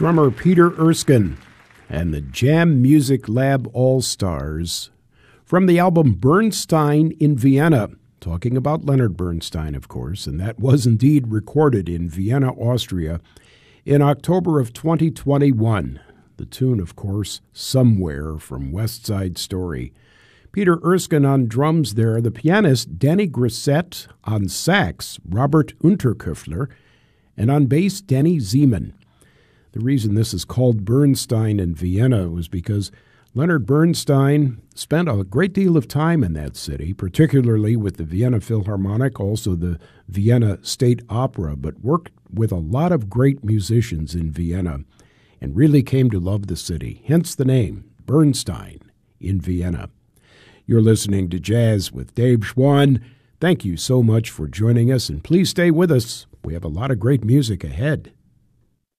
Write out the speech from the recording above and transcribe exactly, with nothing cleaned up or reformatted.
drummer Peter Erskine and the Jam Music Lab All-Stars from the album Bernstein in Vienna, talking about Leonard Bernstein, of course, and that was indeed recorded in Vienna, Austria, in October of twenty twenty-one. The tune, of course, Somewhere from West Side Story. Peter Erskine on drums there, the pianist Danny Grissett, on sax Robert Unterküffler, and on bass Danny Zeman. The reason this is called Bernstein in Vienna was because Leonard Bernstein spent a great deal of time in that city, particularly with the Vienna Philharmonic, also the Vienna State Opera, but worked with a lot of great musicians in Vienna and really came to love the city, hence the name, Bernstein in Vienna. You're listening to Jazz with Dave Schwann. Thank you so much for joining us, and please stay with us. We have a lot of great music ahead.